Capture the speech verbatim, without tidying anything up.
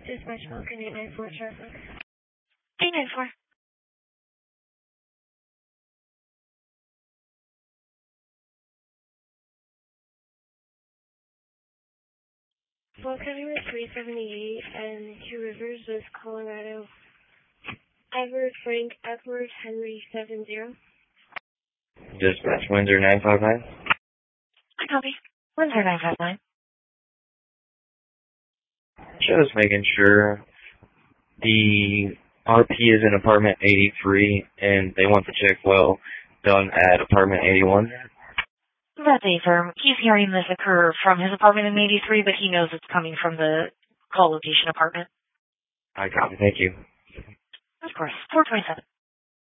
Dispatch Falcon eight nine four traffic. eight nine four. Fall County Route three seventy-eight and Two Rivers, West Colorado. Edward Frank Edward Henry seven zero. Dispatch Windsor nine five nine. I copy. Windsor nine five nine. Just making sure the R P is in apartment eighty-three and they want the check well done at apartment eighty-one. That's a firm. He's hearing this occur from his apartment in eighty-three, but he knows it's coming from the call location apartment. I copy. Thank you. Of course. four twenty-seven.